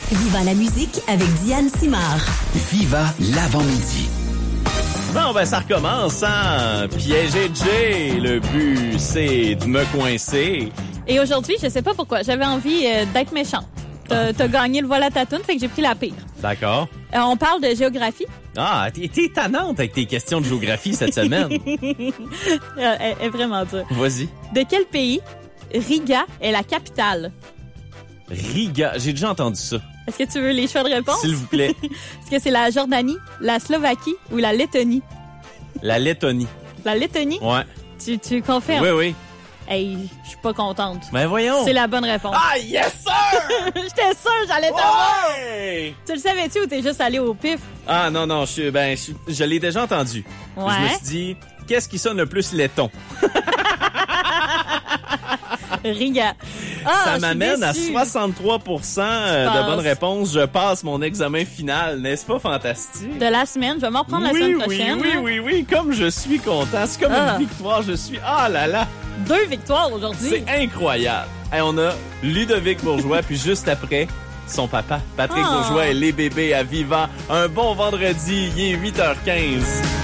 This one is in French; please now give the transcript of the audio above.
Viva la musique avec Diane Simard. Viva l'avant-midi. Bon, ben ça recommence, hein? Piéger Jay, le but, c'est de me coincer. Et aujourd'hui, je sais pas pourquoi, j'avais envie d'être méchante. T'as gagné le voilà ta toune, fait que j'ai pris la pire. D'accord. On parle de géographie. Ah, t'es tannante avec tes questions de géographie cette semaine. Elle est vraiment dure. Vas-y. De quel pays Riga est la capitale? Riga, j'ai déjà entendu ça. Est-ce que tu veux les choix de réponse? S'il vous plaît. Est-ce que c'est la Jordanie, la Slovaquie ou la Lettonie? La Lettonie. La Lettonie? Ouais. Tu confirmes? Oui, oui. Hey, je suis pas contente. Ben voyons. C'est la bonne réponse. Ah, yes, sir! J'étais sûre, j'allais t'avoir. Ouais! Tu le savais-tu ou t'es juste allé au pif? Ah, non, je l'ai déjà entendu. Ouais. Je me suis dit, qu'est-ce qui sonne le plus laiton? Riga. Ah, Ça m'amène à déçue. 63% de bonnes réponses. Je passe mon examen final. N'est-ce pas fantastique? De la semaine, je vais m'en reprendre la semaine prochaine. Oui. Comme je suis content. C'est comme une victoire. Je suis... Ah là là! 2 victoires aujourd'hui. C'est incroyable. Hey, on a Ludovic Bourgeois, puis juste après, son papa, Patrick Bourgeois et les bébés à Viva. Un bon vendredi, il est 8h15.